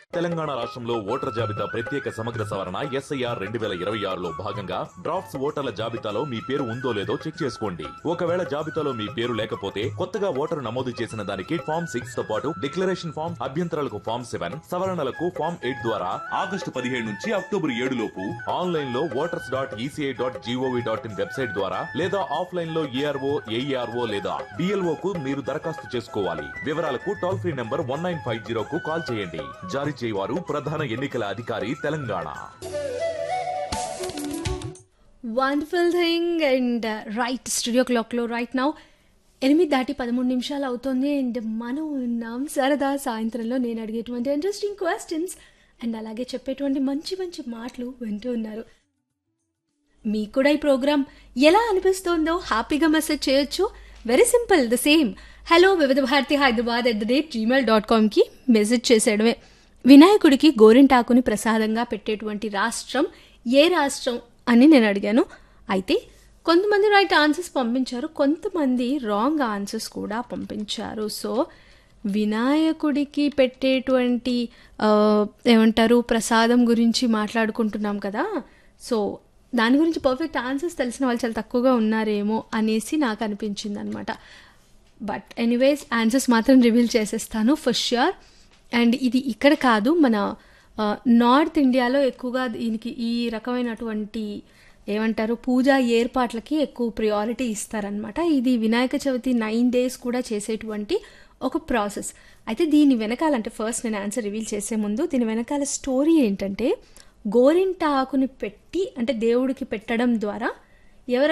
తెలంగాణ రాష్ట్రంలో ఓటర్ల జాబితా ప్రత్యేక సమగ్ర సవరణ ఎస్ఐఆర్ 2026లో భాగంగా డ్రాఫ్ట్స్ ఓటర్ల జాబితాలో మీ పేరు ఉందో లేదో చెక్ చేసుకోండి. ఒకవేళ జాబితాలో మీ పేరు లేకపోతే కొత్తగా ఓటరు నమోదు చేసిన దానికి ఫామ్ 6 తో పాటు డిక్లరేషన్ ఫామ్, అభ్యంతరాలకు ఫామ్ 7, సవరణలకు ఫామ్ 8 ద్వారా ఆగస్టు 17 నుంచి అక్టోబర్ 7 లోపు ఆన్లైన్ లో voters.eci.gov.in వెబ్సైట్ ద్వారా లేదా ఆఫ్లైన్ లో ఏఆర్ఓ, ఏఈఆర్ఓ లేదా డిఎల్ఓ కు మీరు దరఖాస్తు చేసుకోవాలి. వివరాలకు టోల్ ఫ్రీ నంబర్ 1950 కు కాల్ చేయండి. జారీ చేయవారు ప్రధాన ఎన్నికల అధికారి Telangana. Wonderful thing. And right studio క్లాక్లో రైట్ నౌ 8:13 అవుతుంది. అండ్ మనం ఉన్నాం సరదా సాయంత్రంలో. నేను అడిగేటువంటి ఇంట్రెస్టింగ్ క్వశ్చన్స్ అండ్ అలాగే చెప్పేటువంటి మంచి మంచి మాటలు వింటూ ఉన్నారు. మీకు కూడా ఈ ప్రోగ్రామ్ ఎలా అనిపిస్తుందో హ్యాపీగా మెసేజ్ చేయొచ్చు. Very simple, the same hello వివిధ భారతి హైదరాబాద్ @gmail.comకి మెసేజ్ చేసేయడమే. వినాయకుడికి గోరింటాకుని ప్రసాదంగా పెట్టేటువంటి రాష్ట్రం ఏ రాష్ట్రం అని నేను అడిగాను. అయితే కొంతమంది రైట్ ఆన్సర్స్ పంపించారు, కొంతమంది రాంగ్ ఆన్సర్స్ కూడా పంపించారు. సో వినాయకుడికి పెట్టేటువంటి ఏమంటారు ప్రసాదం గురించి మాట్లాడుకుంటున్నాం కదా. సో దాని గురించి పర్ఫెక్ట్ ఆన్సర్స్ తెలిసిన వాళ్ళు చాలా తక్కువగా ఉన్నారేమో అనేసి నాకు అనిపించింది అనమాట. బట్ ఎనీవేస్ ఆన్సర్స్ మాత్రం రివీల్ చేసేస్తాను ఫర్ ష్యూర్. అండ్ ఇది ఇక్కడ కాదు, మన నార్త్ ఇండియాలో ఎక్కువగా దీనికి ఈ రకమైనటువంటి ఏమంటారు పూజా ఏర్పాట్లకి ఎక్కువ ప్రియారిటీ ఇస్తారనమాట. ఇది వినాయక చవితి 9 days కూడా చేసేటువంటి ఒక ప్రాసెస్. అయితే దీని వెనకాల, అంటే ఫస్ట్ నేను ఆన్సర్ రివీల్ చేసే ముందు దీని వెనకాల స్టోరీ ఏంటంటే, గోరింట ఆకుని పెట్టి అంటే దేవుడికి పెట్టడం ద్వారా